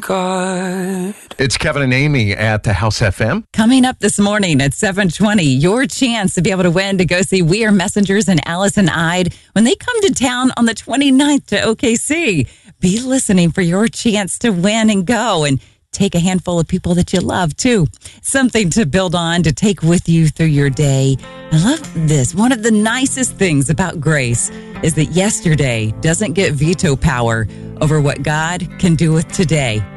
God. It's Kevin and Amy at the House FM. Coming up this morning at 7:20, your chance to be able to win to go see We Are Messengers and Allison Ide when they come to town on the 29th to OKC. Be listening for your chance to win and go, and take a handful of people that you love, too. Something to build on, to take with you through your day. I love this. One of the nicest things about grace is that yesterday doesn't get veto power over what God can do with today.